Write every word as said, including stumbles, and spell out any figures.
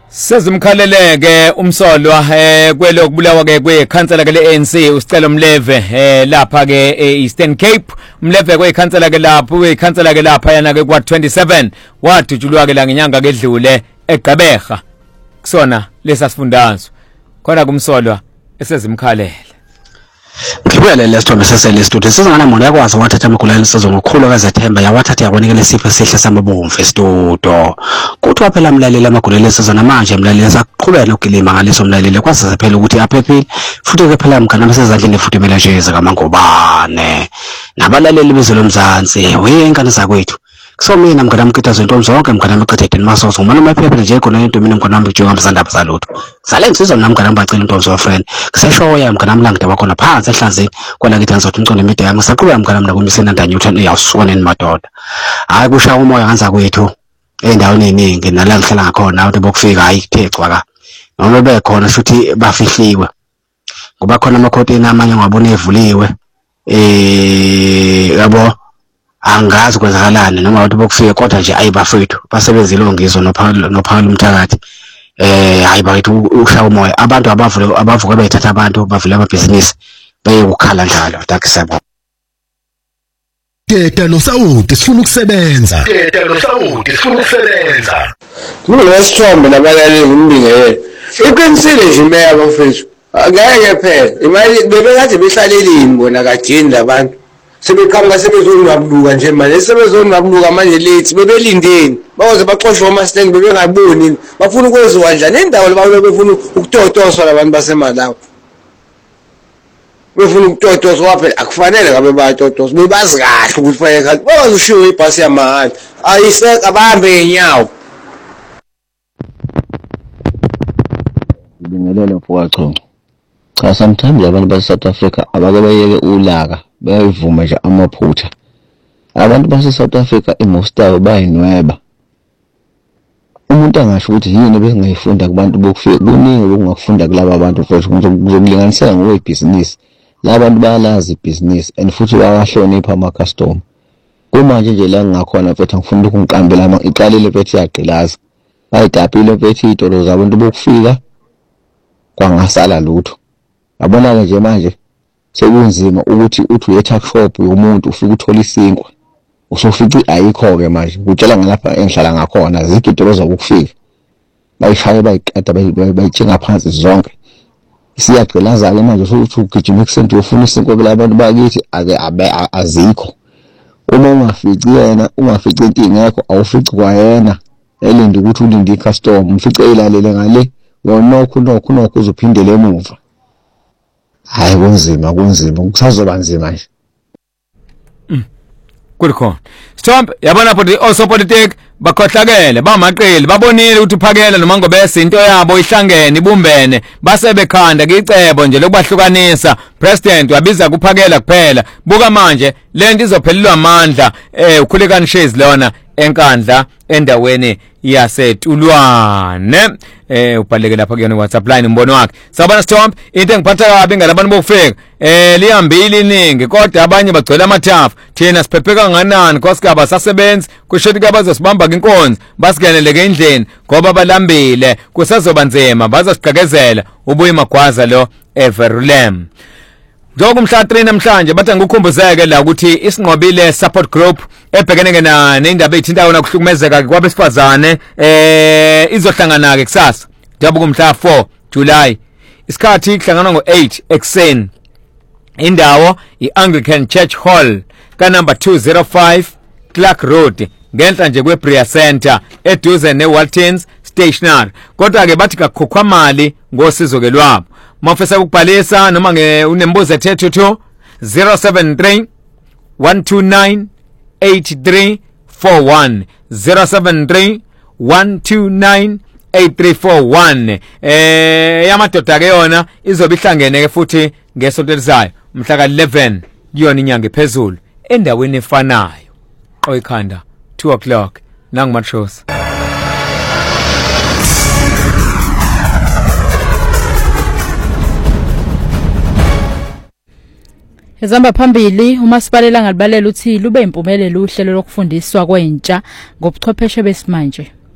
Sezimkhaleleke umsolwa eh kwelokubulawa ke kwekhansela ke le A N C usicelo Mleve eh lapha ke Eastern Cape Mleve kwekhansela ke lapho kwekhansela ke lapha yana ke kwa twenty-seven wadutshulwa ke la ngenyanga kedlule eGqeberha kusona lesasifundazwe khona kumsolwa esezimkhalele Ngibele lesithombe sesele studio sizana muntu yakwazi wathatha amagulane sizo ngokukhulu kazethemba yawathatha yabonikele isipho sihle samabomvu studio kuthiwa phela mlaleli amagulane sizana manje mlaleli saqhubeka nokugilima ngaleso mlaleli kwasiza phela ukuthi aphephile futhi ke phela mkhana mesezandleni futhi mela jeza kamangobane nabalaleli bezelo mzansi wenkani zakwethu kusomina mkhana mkitazo into zonke mkhana mqededeni masoso ngumana maphephile nje khona into mina mkhana mbijonga msandaba salutho sale ngisizwa mina mkhana mbacela into zo friend kuseshoya mkhana mlangide wakhona phansi ehlanzeni kwala kithi ngizothi ngicone imide yami saqhubeka mkhana mina kumisena nda Newton eyawusukona madoda hayi kusha umoya kanza kwethu endaweni eningi nala ngihlala ngakhona abantu bokufika hayi kuthecwa ka noma bekhona futhi bafihliwe ngoba khona amakhoteni amanye ngabona evuliwe eh yabo angazi kwenzakalani noma abantu bokufika kodwa nje ayibafethu basebenzile ongizo nophalo nophalo umthakathi eh hayi bayithi ushaya umoya abantu abavule abavuka bayithatha abantu bavule amabhizinisi beye ukukhala njalo takusaba Teta noSawuti sifuna ukusebenza Teta noSawuti sifuna ukusebenza Ngilesithombe nabalaleli ngimbingele iqinisile nje meya bafethu ngeke phela imali bebekade behlalelini bona kajini labantu sebekhanga sebezonwabuluka nje manje sebezonwabuluka manje late bebelindeni bawoze baxoshwe amastand bebengaboni bafuna ukwenziwa njani indawo labantu befuna ukutotoswa labantu basemalawi befuna ukutotoswa phela akufanele ngabe bayatotoswa bebazi kahle ukuthi fanele kahle bazushiwe ibhasi yamahhala ayiseka bahambe ngenyawo Ngibingelele mfowethu cha sometimes abantu base South Africa abake bayeke ulaka bayivuma nje amaphutha abantu base South Africa imostabo bayinweba umuntu angasho ukuthi yini besingayifunda kubantu bokufika kuningi okungakufunda kulabo abantu futhi kuzokulinganisela ngokwebusiness la bantu bayalazi ibusiness and futhi bayahlonipha ama customer kumanje nje la ngingakhona mfethu ngifuna ukungiqambela iqalile mfethu yagqilaza bayidapile mfethu idolo zabantu bokufika kwangasala lutho yabona ke nje manje sekunzima ukuthi uthi uye tuck shop yomuntu ufika uthola isinkwa usofici ayikho ke manje utshela ngalapha engihlala ngakhona zikho into bezokufika bayishaye bayiqeda bayitshenga phansi zonke siyagqilaza ke manje uthi ugijima ekuseni ufuna isinkwa labantu bakithi ake azikho uma ungafici yena ungafici into ingekho awufici kwayena elinde ukuthi ulinde icustomer umfice elalele ngale yonokho nokho nokho uzophindele emuva hayi kunzima kunzima kusazoba nzima nje kulikhona Stomp yabona pho also politic bakhohlakele bamaqili babonile ukuthi uphakela noma ngobe izinto yabo ihlangene ibumbene base bekhanda kicebo nje lokubahlukanisa president wabiza kuphakela kuphela buka manje lento izophelelwa amandla eh ukhulekani shares lona enkandla endaweni yasetulwane eh ubhaleke lapha kuyona WhatsApp line umbono wakhe sabana Stomp into engiphatha kabi ngalabantu bokufika eh lihambile iningi kodwa abanye bagcwele amathafu thina siphepheka kanganani kosikaba sasebenzi kushithi kabazosibamba inkonzo basigeneleke endlini ngoba balambile kusazoba nzima bazasiqhaqezela ubuye magwaza lo Everlem Njokumhla three namhlanje bathi ngikukhumbuzeke la ukuthi isinqobile support group ebhekeneke na neindaba ezithinta wona kuhlukumezeka kwabesifazane eh izohlangana ke kusasa njengoba kumhla four July isikhathi kuhlangana ngo eight ekseni indawo iAnglican Church Hall ka number two oh five Clark Road ngenhla nje kweBria Center eduze neWaltons Stationery kodwa ke bathi kakhokhwa mali ngosizo ke lwabo mafisa ukubhalisa noma nge unembuzo ethethu two zero seven three one two nine eight three four one zero seven three one two nine eight three four one eh yamadoda ke yona izobe ihlangene ke futhi ngesonto elizayo mhla ka eleven kuyona inyanga ephezulu endaweni efanayo oyikhanda two o'clock nangumatros Ezamba phambili uMasipala ngalibalela uthi lube impumelelo uhlelo lokufundiswa kwentsha ngobuchwepheshe besimanje